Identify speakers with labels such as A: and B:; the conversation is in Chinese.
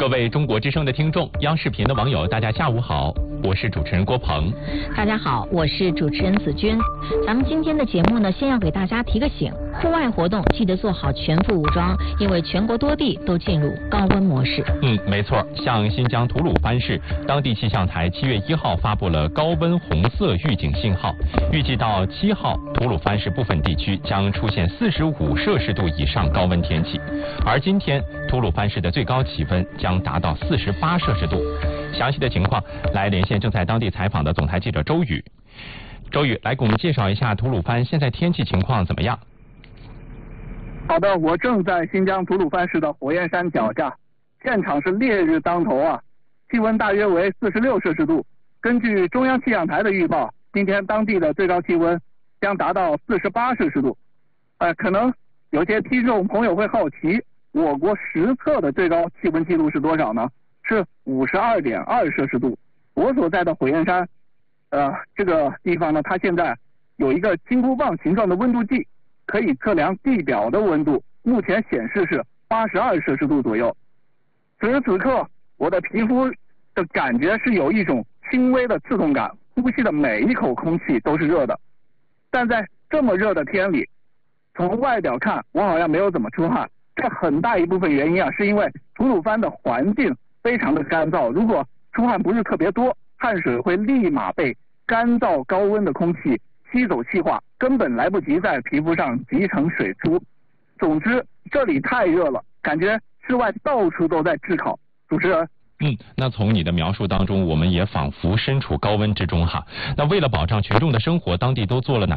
A: 各位中国之声的听众，央视频的网友，大家下午好，我是主持人郭鹏。
B: 大家好，我是主持人子君。咱们今天的节目呢，先要给大家提个醒，户外活动记得做好全副武装，因为全国多地都进入高温模式。
A: 没错，像新疆吐鲁番市，当地气象台7月1号发布了高温红色预警信号，预计到7号，吐鲁番市部分地区将出现45摄氏度以上高温天气，而今天吐鲁番市的最高气温将达到48摄氏度。详细的情况，来连线正在当地采访的总台记者周宇。周宇，来给我们介绍一下吐鲁番现在天气情况怎么样？
C: 好的，我正在新疆吐鲁番市的火焰山脚下，现场是烈日当头啊，气温大约为46摄氏度。根据中央气象台的预报，今天当地的最高气温将达到48摄氏度。可能有些听众朋友会好奇，我国实测的最高气温记录是多少呢？是52.2摄氏度。我所在的火焰山，这个地方呢，它现在有一个金箍棒形状的温度计，可以测量地表的温度，目前显示是82摄氏度左右。此时此刻，我的皮肤的感觉是有一种轻微的刺痛感，呼吸的每一口空气都是热的。但在这么热的天里，从外表看，我好像没有怎么出汗。这很大一部分原因啊，是因为吐鲁番的环境非常的干燥，如果出汗不是特别多，汗水会立马被干燥高温的空气吸走气化，根本来不及在皮肤上集成水出。总之，这里太热了，感觉室外到处都在炙烤。主持人。
A: 那从你的描述当中，我们也仿佛身处高温之中哈。那为了保障群众的生活，当地都做了哪